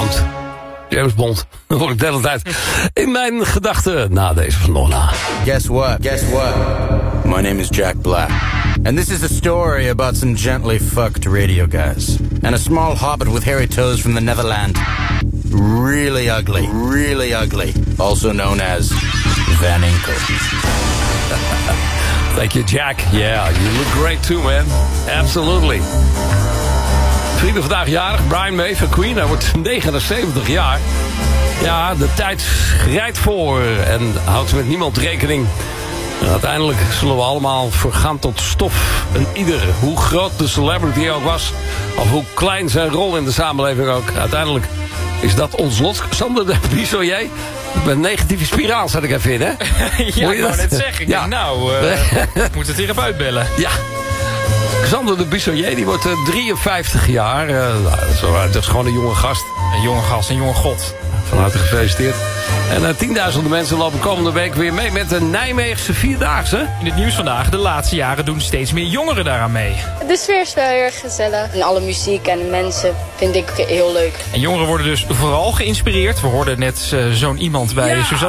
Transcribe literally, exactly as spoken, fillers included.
Bond. James Bond. Dat hoor ik de hele tijd in mijn gedachten na deze van nog na. Guess what? Guess what? My name is Jack Black. And this is a story about some gently fucked radio guys. And a small hobbit with hairy toes from the Neverland. Really ugly. Really ugly. Also known as Van Inkel. Thank you, Jack. Yeah, you look great too, man. Absolutely. Vrienden, vandaag jarig. Brian May van Queen. Hij wordt negenenzeventig jaar. Ja, de tijd schrijdt voor en houdt met niemand rekening. En uiteindelijk zullen we allemaal vergaan tot stof. En ieder, hoe groot de celebrity ook was, of hoe klein zijn rol in de samenleving ook, uiteindelijk is dat ons lot. Sander de Bissoyer, met een negatieve spiraal zat ik even in, hè? Ja, ik wou net zeggen. Ik ja. denk, nou, uh, ik moet het hier even uitbellen. Ja. Xander de Bissoyer, die wordt uh, drieënvijftig jaar. Uh, nou, dat, is, uh, dat is gewoon een jonge gast. Een jonge gast, een jonge god. Van harte gefeliciteerd. En uh, tienduizenden mensen lopen komende week weer mee met de Nijmeegse Vierdaagse. In het nieuws vandaag, de laatste jaren doen steeds meer jongeren daaraan mee. De sfeer is wel heel erg gezellig. En alle muziek en de mensen vind ik heel leuk. En jongeren worden dus vooral geïnspireerd. We hoorden net uh, zo'n iemand bij Ja. Suzanne